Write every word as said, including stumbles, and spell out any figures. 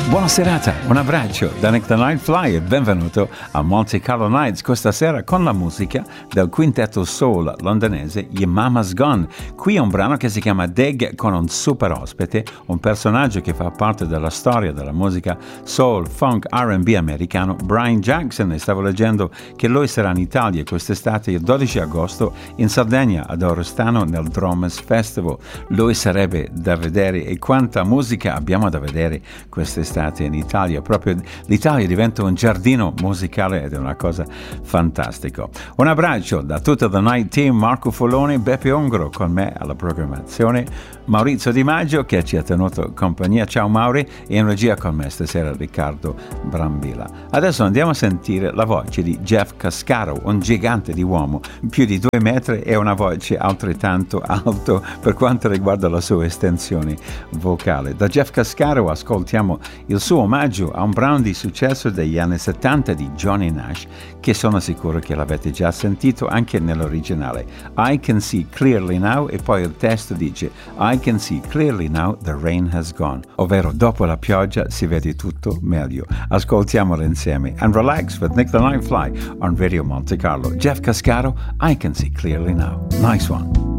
Buona serata, un abbraccio da Nick the Nightfly e benvenuto a Monte Carlo Nights questa sera con la musica del quintetto soul londinese Your Mama's Gone. Qui un brano che si chiama Dig con un super ospite, un personaggio che fa parte della storia della musica soul, funk, R and B americano, Brian Jackson, e stavo leggendo che lui sarà in Italia quest'estate il dodici agosto in Sardegna ad Oristano nel Dromes Festival. Lui sarebbe da vedere e quanta musica abbiamo da vedere quest'estate in Italia. Proprio l'Italia diventa un giardino musicale ed è una cosa fantastica. Un abbraccio da tutta The Night Team, Marco Foloni, Beppe Ongro con me alla programmazione, Maurizio Di Maggio che ci ha tenuto compagnia. Ciao Mauri, e in regia con me stasera Riccardo Brambilla. Adesso andiamo a sentire la voce di Jeff Cascaro, un gigante di uomo, più di due metri e una voce altrettanto alto per quanto riguarda la sua estensione vocale. Da Jeff Cascaro ascoltiamo il suo omaggio a un brano di successo degli anni settanta di Johnny Nash, che sono sicuro che l'avete già sentito anche nell'originale. I Can See Clearly Now, e poi il testo dice I can see clearly now the rain has gone, ovvero dopo la pioggia si vede tutto meglio. Ascoltiamolo insieme. And relax with Nick the Nightfly on Radio Monte Carlo. Jeff Cascaro, I Can See Clearly Now. Nice one.